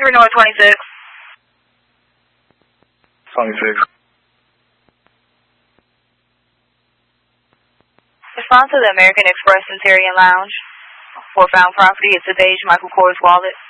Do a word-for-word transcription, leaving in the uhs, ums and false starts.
River North twenty-six. twenty-six. Response to the American Express Centurion Lounge. For found property, it's a beige Michael Kors wallet.